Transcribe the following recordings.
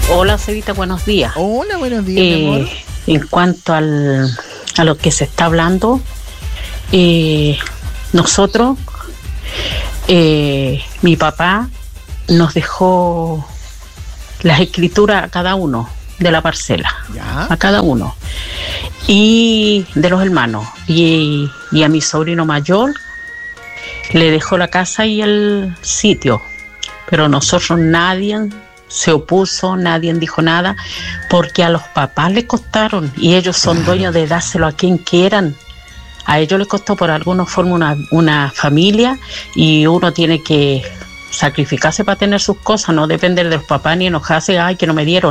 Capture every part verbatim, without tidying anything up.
Hola, Cevita, buenos días. Hola, buenos días, eh, mi amor. En cuanto al, a lo que se está hablando, eh, nosotros, eh, mi papá nos dejó las escrituras a cada uno de la parcela, ¿Ya? a cada uno, y de los hermanos, y, y a mi sobrino mayor le dejó la casa y el sitio, pero nosotros nadie se opuso, nadie dijo nada, porque a los papás les costaron y ellos son Claro. dueños de dárselo a quien quieran. A ellos les costó por alguna forma una, una familia y uno tiene que sacrificarse para tener sus cosas, no depender de los papás ni enojarse, ay, que no me dieron,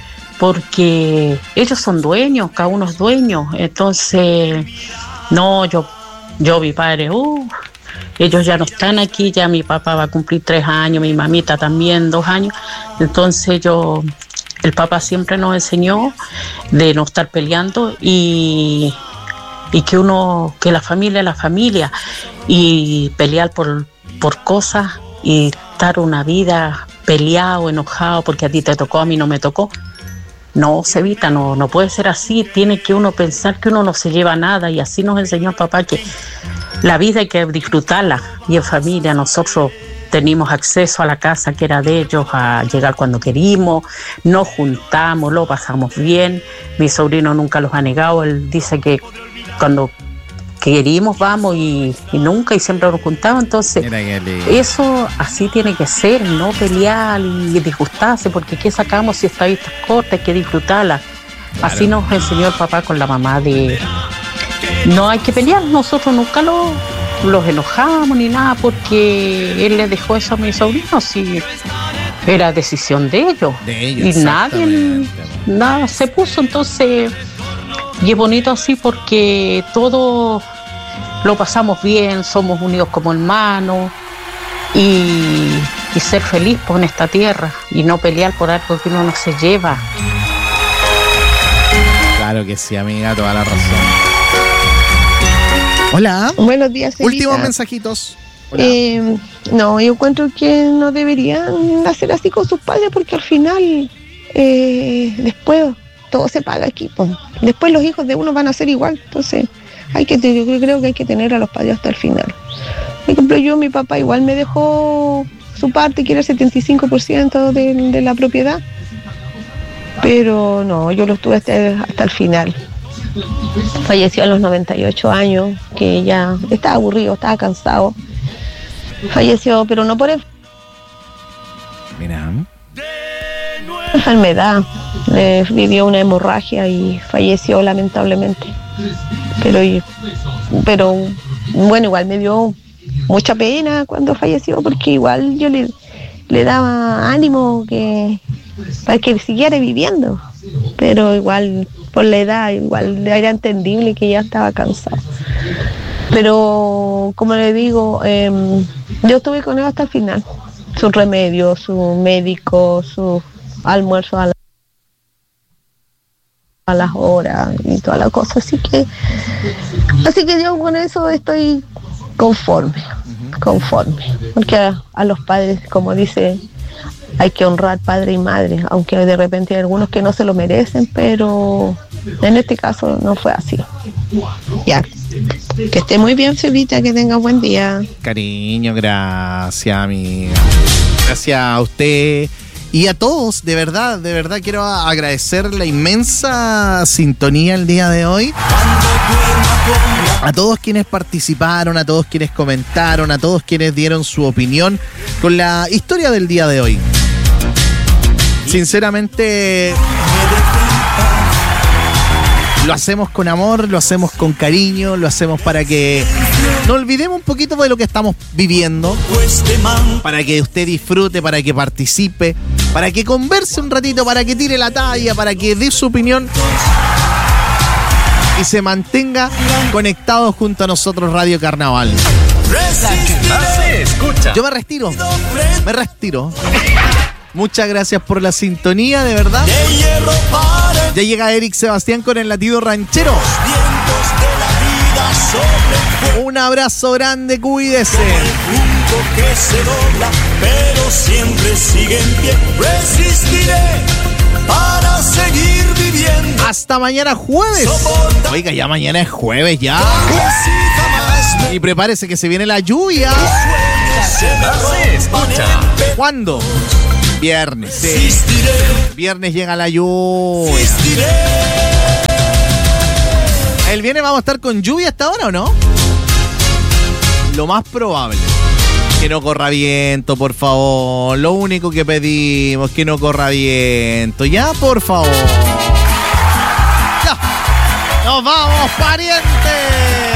porque ellos son dueños, cada uno es dueño. Entonces, no, yo, yo mi padre, uh, ellos ya no están aquí, ya mi papá va a cumplir tres años, mi mamita también dos años, entonces yo, el papá siempre nos enseñó de no estar peleando y, y que uno, que la familia es la familia, y pelear por, por cosas y estar una vida peleado, enojado porque a ti te tocó, a mí no me tocó. No, Cevita, no, no puede ser así, tiene que uno pensar que uno no se lleva nada, y así nos enseñó el papá que la vida hay que disfrutarla, y en familia nosotros teníamos acceso a la casa que era de ellos, a llegar cuando querimos, nos juntamos, lo pasamos bien, mi sobrino nunca los ha negado, él dice que cuando querimos vamos y, y nunca, y siempre nos juntamos, entonces eso así tiene que ser, no pelear y disgustarse, porque ¿qué sacamos si esta vista es corta? Hay que disfrutarla. Claro. Así nos enseñó el papá con la mamá, de no hay que pelear, nosotros nunca lo, los enojamos ni nada, porque él le dejó eso a mis sobrinos, y era decisión de ellos, de ellos, y nadie nada se puso. Entonces, y es bonito así porque todo lo pasamos bien, somos unidos como hermanos, y, y ser feliz por en esta tierra y no pelear por algo que uno no se lleva. Claro que sí, amiga, toda la razón. Hola. Buenos días, Celita. Últimos mensajitos. Eh, no, yo encuentro que no deberían hacer así con sus padres, porque al final eh, después todo se paga aquí, pues. Después los hijos de uno van a ser igual, entonces hay que, yo creo que hay que tener a los padres hasta el final. Por ejemplo, yo, mi papá igual me dejó su parte, que era el setenta y cinco por ciento de, de la propiedad, pero no, yo lo estuve hasta, hasta el final. Falleció a los noventa y ocho años, que ya estaba aburrido, estaba cansado. Falleció, pero no por él. Mira. Enfermedad, eh, vivió una hemorragia y falleció lamentablemente. Pero, pero bueno, igual me dio mucha pena cuando falleció, porque igual yo le, le daba ánimo que para que siguiera viviendo, pero igual por la edad igual era entendible que ya estaba cansado. Pero como le digo, eh, yo estuve con él hasta el final. Sus remedios, su médico, su almuerzo a, la, a las horas y toda la cosa, así que así que yo con eso estoy conforme, conforme, porque a, a los padres, como dice, hay que honrar padre y madre, aunque de repente hay algunos que no se lo merecen, pero en este caso no fue así. Ya, que esté muy bien, Cevita, que tenga buen día. Cariño, gracias, amiga. Gracias a usted y a todos, de verdad, de verdad quiero agradecer la inmensa sintonía el día de hoy. A todos quienes participaron, a todos quienes comentaron, a todos quienes dieron su opinión con la historia del día de hoy. Sinceramente, lo hacemos con amor, lo hacemos con cariño, lo hacemos para que nos olvidemos un poquito de lo que estamos viviendo, para que usted disfrute, para que participe, para que converse un ratito, para que tire la talla, para que dé su opinión y se mantenga conectado junto a nosotros, Radio Carnaval. Yo me retiro, me retiro. Muchas gracias por la sintonía, de verdad. Ya llega Eric Sebastián con el latido ranchero. Un abrazo grande, cuídese. Que se dobla, pero siempre sigue en pie. Resistiré para seguir viviendo. Hasta mañana jueves. Oiga, ya mañana es jueves ya. Y prepárese que se viene la lluvia. Se escucha. ¿Cuándo? Viernes. Sí. Viernes llega la lluvia. ¿El viernes vamos a estar con lluvia hasta ahora o no? Lo más probable. Que no corra viento, por favor. Lo único que pedimos, que no corra viento. Ya, por favor. Ya. Nos vamos, parientes.